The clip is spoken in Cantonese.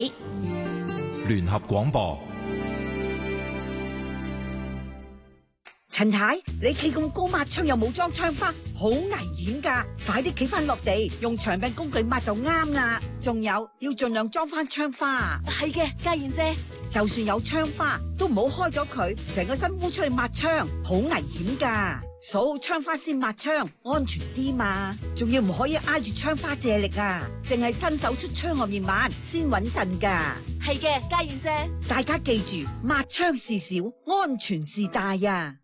聯合廣播。 陳太，你企咁高抹窗又冇裝窗花，好危險噶！快啲企翻落地，用長柄工具抹就啱啦。仲有要盡量裝翻窗花。 係嘅，嘉燕姐。 就算有窗花，都唔好開咗佢，成個身烏出去抹窗，好危險噶。數好窗花先抹窗，安全啲嘛。仲要唔可以挨住窗花借力啊，淨係伸手出窗外面抹先穩陣噶。 係嘅，嘉燕姐。 大家記住，抹窗事小，安全是大啊！